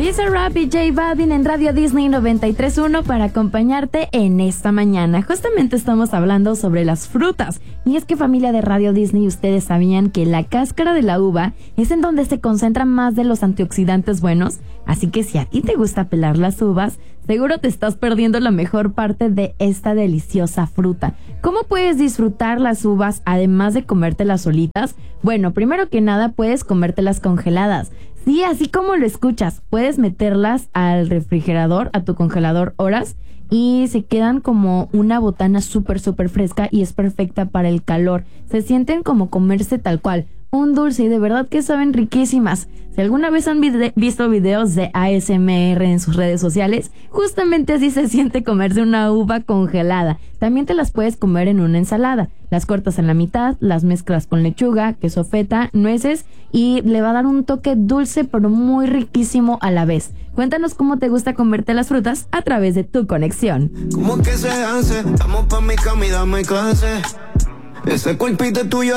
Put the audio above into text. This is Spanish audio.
Bizarrap y J Balvin en Radio Disney 93.1 para acompañarte en esta mañana. Justamente estamos hablando sobre las frutas. Y es que, familia de Radio Disney, ustedes sabían que la cáscara de la uva es en donde se concentran más de los antioxidantes buenos. Así que si a ti te gusta pelar las uvas, seguro te estás perdiendo la mejor parte de esta deliciosa fruta. ¿Cómo puedes disfrutar las uvas además de comértelas solitas? Bueno, primero que nada puedes comértelas congeladas. Sí, así como lo escuchas, puedes meterlas al refrigerador, a tu congelador horas, y se quedan como una botana súper fresca y es perfecta para el calor. Se sienten como comerse tal cual un dulce y de verdad que saben riquísimas. Si alguna vez han visto videos de ASMR en sus redes sociales, justamente así se siente comerse una uva congelada. También te las puedes comer en una ensalada. Las cortas en la mitad, las mezclas con lechuga, queso feta, nueces y le va a dar un toque dulce pero muy riquísimo a la vez. Cuéntanos cómo te gusta comerte las frutas a través de tu conexión. Como que se hace, vamos pa' mi cama y dame clase. Ese cuerpito tuyo